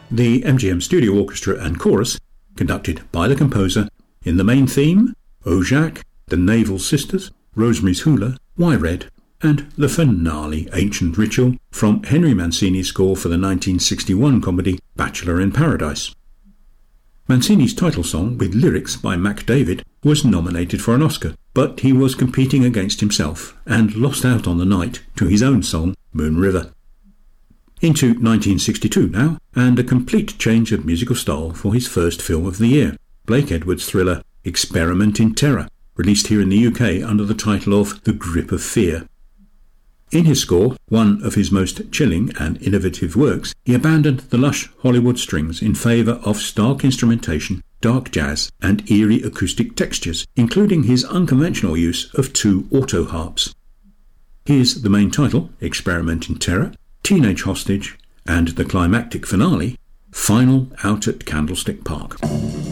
The MGM Studio Orchestra and Chorus, conducted by the composer, in the main theme, O Jacques, The Naval Sisters, Rosemary's Hula, Why Red, and the finale Ancient Ritual from Henry Mancini's score for the 1961 comedy Bachelor in Paradise. Mancini's title song, with lyrics by Mac David, was nominated for an Oscar, but he was competing against himself and lost out on the night to his own song, Moon River. Into 1962 now, and a complete change of musical style for his first film of the year, Blake Edwards' thriller Experiment in Terror, released here in the UK under the title of The Grip of Fear. In his score, one of his most chilling and innovative works, he abandoned the lush Hollywood strings in favour of stark instrumentation, dark jazz and eerie acoustic textures, including his unconventional use of 2 auto harps. Here's the main title, Experiment in Terror, Teenage Hostage, and the climactic finale, Final Out at Candlestick Park.